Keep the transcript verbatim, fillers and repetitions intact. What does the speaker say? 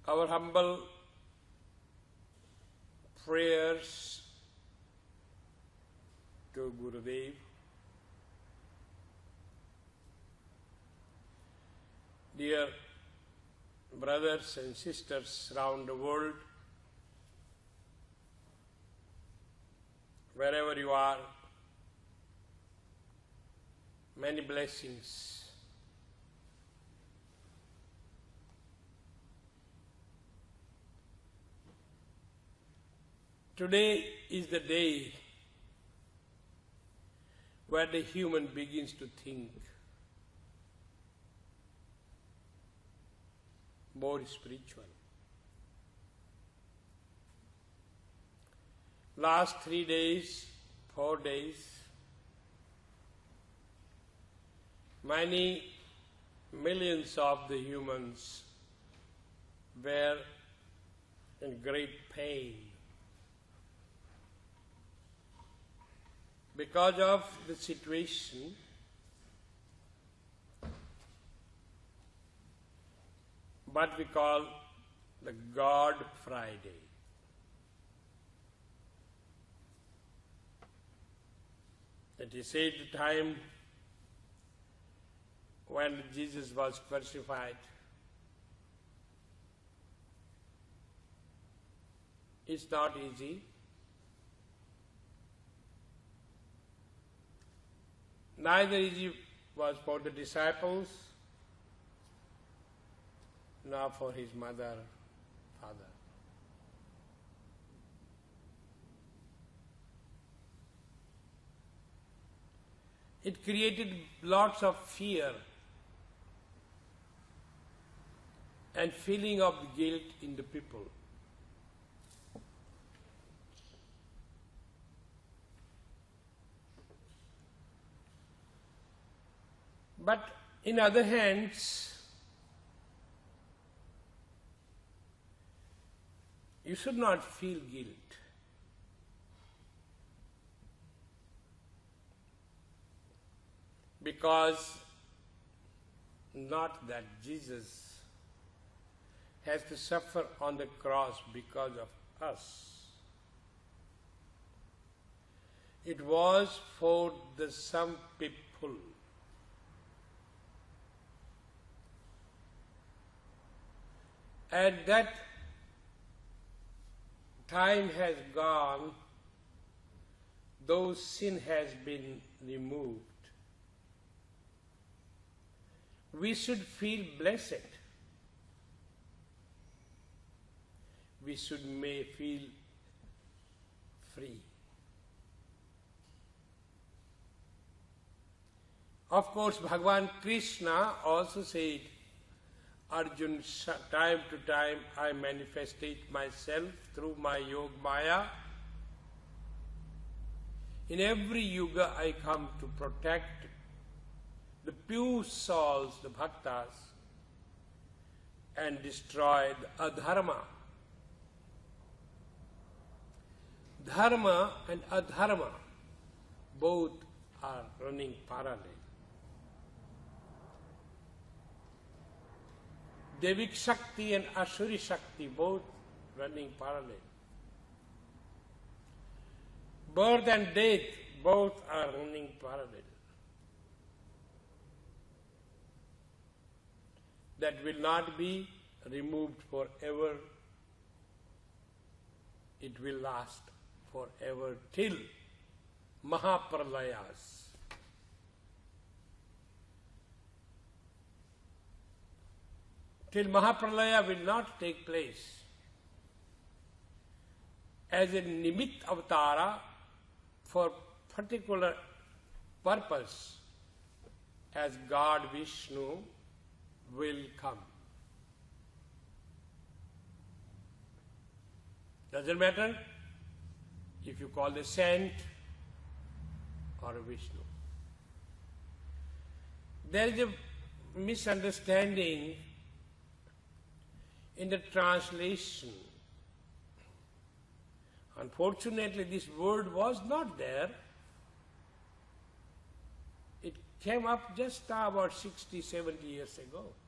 Our humble prayers to Gurudev. Dear brothers and sisters around the world, wherever you are, many blessings. Today is the day where the human begins to think more spiritual. Last three days, four days, many millions of the humans were in great pain because of the situation what we call the God Friday. It is at the time when Jesus was crucified. It's not easy. Neither easy was for the disciples, nor for his mother, father. It created lots of fear and feeling of guilt in the people. But in other hands, you should not feel guilt. Because not that Jesus has to suffer on the cross because of us. It was for the some people. And that time has gone, though sin has been removed. We should feel blessed. We should may feel free. Of course, Bhagavan Krishna also said, Arjun, time to time I manifested myself through my Yoga Maya. In every yuga I come to protect the pure souls, the bhaktas, and destroy the adharma. Dharma and adharma both are running parallel. Devik Shakti and Asuri Shakti both running parallel. Birth and death both are running parallel. That will not be removed forever. It will last forever till Mahapralayas. Till Mahapralaya will not take place. As a Nimit Avatara for particular purpose, as God Vishnu will come. Doesn't matter if you call the saint or a Vishnu. There is a misunderstanding in the translation. Unfortunately, this word was not there. It came up just about sixty, seventy years ago.